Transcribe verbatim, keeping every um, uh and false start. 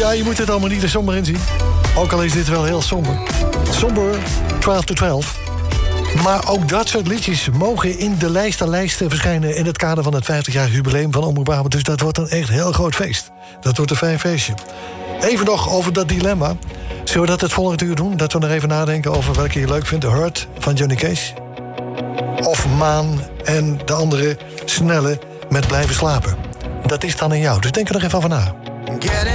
Ja, je moet het allemaal niet er somber in zien. Ook al is dit wel heel somber. Somber, twaalf to twaalf. Maar ook dat soort liedjes mogen in de lijst der lijsten verschijnen... in het kader van het vijftig-jarig jubileum van Omroep Brabant. Dus dat wordt een echt heel groot feest. Dat wordt een fijn feestje. Even nog over dat dilemma. Zullen we dat het volgende uur doen? Dat we nog even nadenken over welke je leuk vindt. The Hurt van Johnny Cash. Of Maan en de andere snelle met Blijven slapen. Dat is dan aan jou. Dus denk er nog even over na.